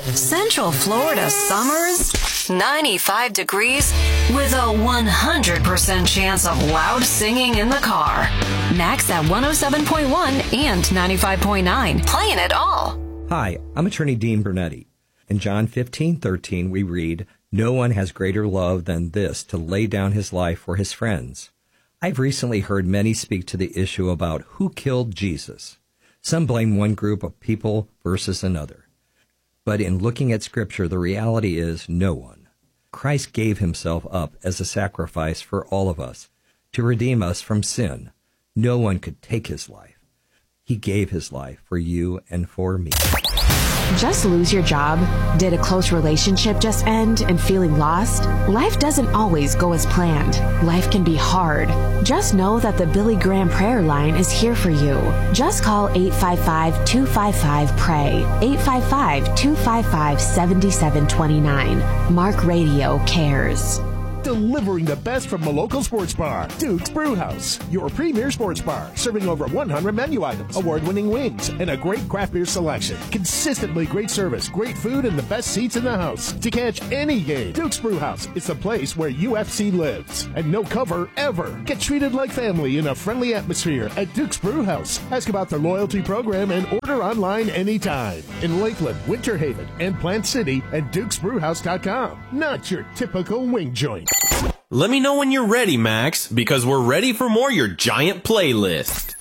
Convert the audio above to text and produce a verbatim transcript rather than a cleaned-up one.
Central Florida summers, ninety-five degrees with a one hundred percent chance of loud singing in the car. Max at one oh seven point one and ninety-five point nine. Playing it all. Hi, I'm attorney Dean Bernetti. In John fifteen thirteen, we read, "No one has greater love than this, to lay down his life for his friends." I've recently heard many speak to the issue about who killed Jesus. Some blame one group of people versus another. But in looking at Scripture, the reality is no one. Christ gave himself up as a sacrifice for all of us to redeem us from sin. No one could take his life. He gave his life for you and for me. Just lose your job? Did a close relationship just end and feeling lost? Life doesn't always go as planned. Life can be hard. Just know that the Billy Graham prayer line is here for you. Just call eight five five, two five five, P R A Y, eight five five, two five five, seven seven two nine. Mark Radio cares. Delivering the best from the local sports bar, Duke's Brewhouse. Your premier sports bar, serving over one hundred menu items, award-winning wings, and a great craft beer selection. Consistently great service, great food, and the best seats in the house. To catch any game, Duke's Brewhouse is the place where U F C lives. And no cover ever. Get treated like family in a friendly atmosphere at Duke's Brewhouse. Ask about their loyalty program and order online anytime. In Lakeland, Winter Haven, and Plant City at dukes brewhouse dot com. Not your typical wing joint. Let me know when you're ready, Max, because we're ready for more Your Giant Playlist.